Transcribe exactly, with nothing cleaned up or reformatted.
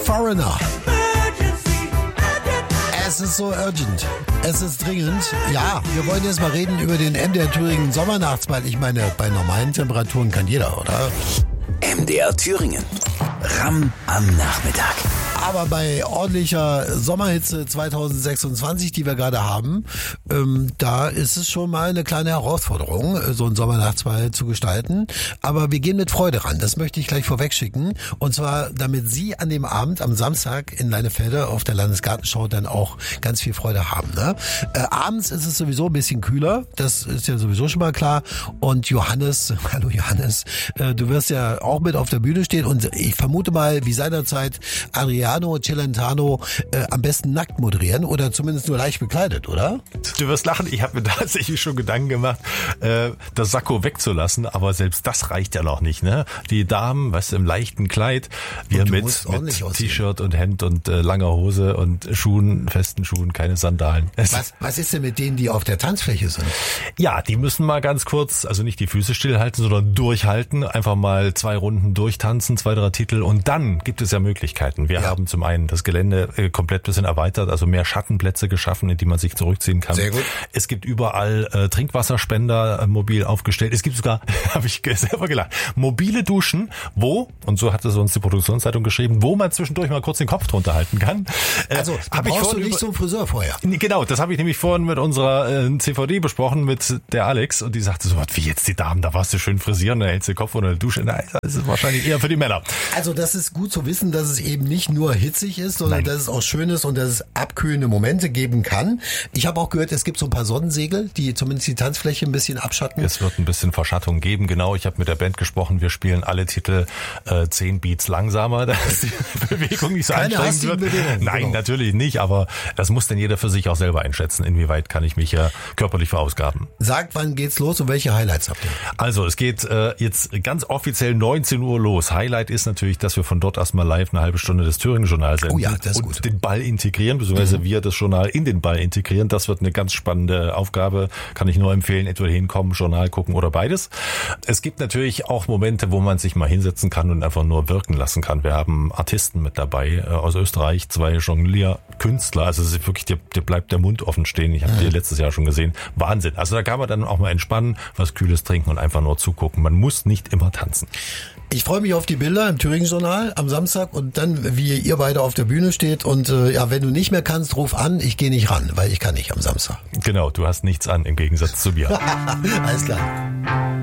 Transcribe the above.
Foreigner. Es ist so urgent. Es ist dringend. Ja, wir wollen jetzt mal reden über den M D R Thüringen Sommernachtsball. Ich meine, bei normalen Temperaturen kann jeder, oder? M D R Thüringen. Ramm am Nachmittag. Aber bei ordentlicher Sommerhitze zwanzig sechsundzwanzig, die wir gerade haben, ähm, da ist es schon mal eine kleine Herausforderung, so einen Sommernachtsball zu gestalten. Aber wir gehen mit Freude ran. Das möchte ich gleich vorweg schicken. Und zwar, damit Sie an dem Abend, am Samstag in Leinefelde auf der Landesgartenschau dann auch ganz viel Freude haben. Ne? Äh, abends ist es sowieso ein bisschen kühler. Das ist ja sowieso schon mal klar. Und Johannes, hallo Johannes, äh, du wirst ja auch mit auf der Bühne stehen. Und ich vermute mal, wie seinerzeit Adriano Celentano äh, am besten nackt moderieren oder zumindest nur leicht bekleidet, oder? Du wirst lachen, ich habe mir tatsächlich schon Gedanken gemacht, äh, das Sakko wegzulassen, aber selbst das reicht ja noch nicht, ne? Die Damen, weißt du, im leichten Kleid, wir mit, mit T-Shirt und Hemd und äh, langer Hose und Schuhen, festen Schuhen, keine Sandalen. Was, was ist denn mit denen, die auf der Tanzfläche sind? Ja, die müssen mal ganz kurz, also nicht die Füße stillhalten, sondern durchhalten, einfach mal zwei Runden durchtanzen, zwei, drei Titel und dann gibt es ja Möglichkeiten. Wir ja. haben zum einen das Gelände äh, komplett bisschen erweitert, also mehr Schattenplätze geschaffen, in die man sich zurückziehen kann. Sehr gut. Es gibt überall äh, Trinkwasserspender äh, mobil aufgestellt. Es gibt sogar, habe ich selber gelacht, mobile Duschen, wo, und so hat es uns die Produktionszeitung geschrieben, wo man zwischendurch mal kurz den Kopf drunter halten kann. Äh, also hab ich brauchst du nicht zum Friseur vorher. Genau, das habe ich nämlich vorhin mit unserer äh, C V D besprochen, mit der Alex, und die sagte so, wie jetzt die Damen, da warst du schön frisieren, da hältst du den Kopf unter der Dusche. Nein, das ist wahrscheinlich eher für die Männer. Also das ist gut zu wissen, dass es eben nicht nur hitzig ist, sondern Nein. dass es auch schön ist und dass es abkühlende Momente geben kann. Ich habe auch gehört, es gibt so ein paar Sonnensegel, die zumindest die Tanzfläche ein bisschen abschatten. Es wird ein bisschen Verschattung geben, genau. Ich habe mit der Band gesprochen, wir spielen alle Titel äh, zehn Beats langsamer, dass die Bewegung nicht so Keine anstrengend wird. Bewegung, Nein, genau. Natürlich nicht, aber das muss denn jeder für sich auch selber einschätzen, inwieweit kann ich mich ja körperlich verausgaben. Sagt, wann geht's los und welche Highlights habt ihr? Also es geht äh, jetzt ganz offiziell neunzehn Uhr los. Highlight ist natürlich, dass wir von dort erstmal live eine halbe Stunde das Thüringen-Journal senden. Oh ja, das ist und gut. den Ball integrieren, beziehungsweise mhm. wir das Journal in den Ball integrieren. Das wird eine ganz spannende Aufgabe. Kann ich nur empfehlen, entweder hinkommen, Journal gucken oder beides. Es gibt natürlich auch Momente, wo man sich mal hinsetzen kann und einfach nur wirken lassen kann. Wir haben Artisten mit dabei äh, aus Österreich, zwei Jonglier-Künstler. Also es ist wirklich, dir, dir bleibt der Mund offen stehen. Ich habe mhm. die letztes Jahr schon gesehen. Wahnsinn. Also da kann man dann auch mal entspannen, was Kühles trinken und einfach nur zugucken. Man muss nicht immer tanzen. Ich freue mich auf die Bilder im Thüringen-Journal am Samstag und dann, wie ihr beide auf der Bühne steht. Und äh, ja, wenn du nicht mehr kannst, ruf an. Ich gehe nicht ran, weil ich kann nicht am Samstag. Genau, du hast nichts an im Gegensatz zu mir. Alles klar.